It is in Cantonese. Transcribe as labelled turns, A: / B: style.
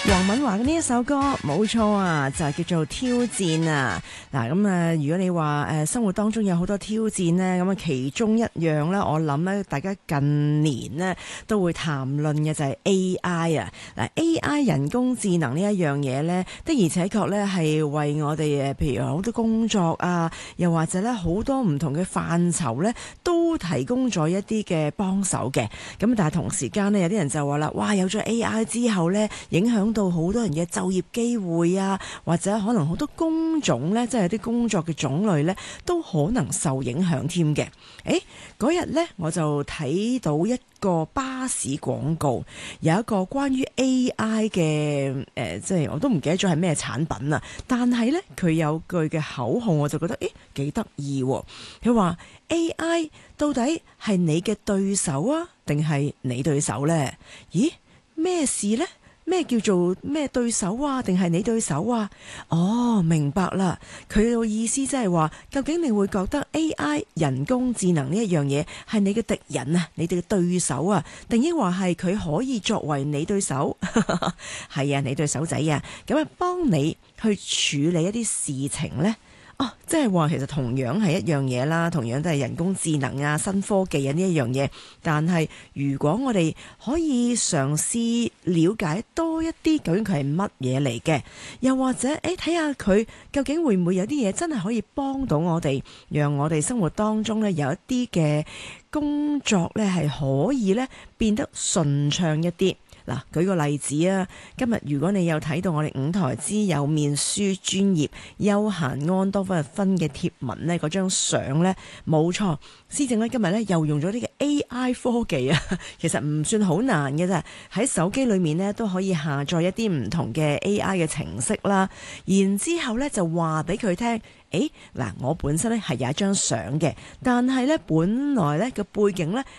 A: 黃敏華嘅呢一首歌冇錯啊，就係叫做挑戰啊。嗱咁啊，如果你話生活當中有好多挑戰呢，咁啊其中一樣呢，我諗呢大家近年呢都會談論嘅就係 AI 啊。嗱 AI 人工智能呢一樣嘢呢，的而且確呢係為我哋譬如好多工作啊，又或者呢好多唔同嘅範疇呢，都提供咗一啲嘅幫手嘅。咁但係同時間呢，有啲人就話啦，哇有咗 AI 之後呢，影響到好多人嘅就業機會啊，或者可能好多工種呢，即係有啲工作嘅種類呢，都可能受影響添嘅。嗰日呢，我就睇到一個巴士廣告，有一個關於 AI 嘅即係我都唔記得咗係咩產品啊，但係呢，佢有句嘅口號，我就覺得幾得意喎。佢話 AI 到底係你嘅對手啊，定係你對手呢？咦，咩事呢？咩叫做咩對手啊？定係你對手啊？哦，明白啦。佢嘅意思即係話，究竟你會覺得 AI 人工智能呢一樣嘢係你嘅敵人啊，你哋嘅對手啊，定抑或係佢可以作為你對手？係啊，你對手仔啊，咁啊幫你去處理一啲事情呢？即係話其實同樣係一樣嘢啦，同樣都係人工智能啊、新科技啊呢一樣嘢。但係如果我哋可以嘗試了解多一啲，究竟佢係乜嘢嚟嘅？又或者睇下佢究竟會唔會有啲嘢真係可以幫到我哋，讓我哋生活當中呢有一啲嘅工作呢係可以呢變得順暢一啲。嗱，舉個例子啊，今日如果你有睇到我哋五台之有面書專頁休閒安多芬嘅貼文呢，嗰張相呢，冇錯，施政呢今日呢又用咗呢個 AI 科技啊，其實唔算好難嘅啫，喺手機裏面呢都可以下載一啲唔同嘅 AI 嘅程式啦，然之後呢就話俾佢聽。嗱，我本身咧係有一張相嘅，但係咧本來咧個背景咧